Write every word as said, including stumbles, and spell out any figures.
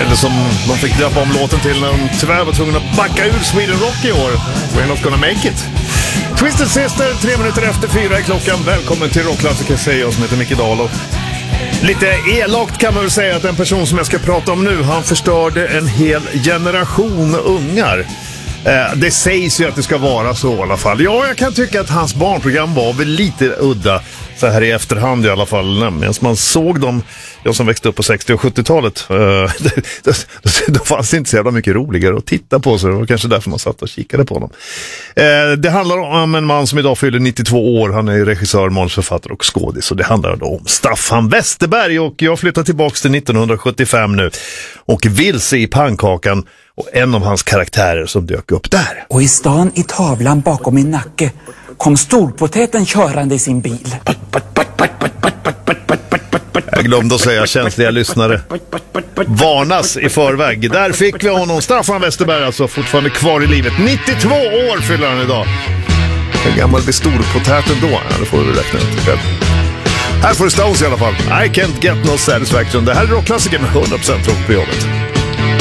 Eller som de fick döpa om låten till när de tyvärr var tvungna att backa ur Sweden Rock i år. We're not gonna make it. Twisted Sister, tre minuter efter fyra i klockan. Välkommen till Rockklassiker, säger jag som heter Micke Dahl. Lite elakt kan man väl säga att den person som jag ska prata om nu, han förstörde en hel generation ungar. Eh, det sägs ju att det ska vara så i alla fall. Ja, jag kan tycka att hans barnprogram var väl lite udda så här i efterhand i alla fall. Nämligen man såg dem, jag som växte upp på sextio- och sjuttiotalet, eh, det, det, det fanns inte så jävla mycket roligare att titta på, så det var kanske därför man satt och kikade på dem. Eh, det handlar om en man som idag fyller nittiotvå år. Han är regissör, manusförfattare och skådis, och det handlar då om Staffan Westerberg. Och jag flyttar tillbaka till nittonhundrasjuttiofem nu och vilse i pannkakan och en av hans karaktärer som dök upp där. Och i stan i tavlan bakom min nacke kom storpotäten körande i sin bil. Jag glömde att säga, känsliga lyssnare, varnas i förväg. Där fick vi honom, Staffan Westerberg, alltså fortfarande kvar i livet. nittiotvå år fyller han idag. Hur gammal blir storpotäten då? Ja, det får du räkna ut själv. Här får du Stones i alla fall. I can't get no satisfaction. Det här är Rockklassiker med hundra procent rock på jobbet.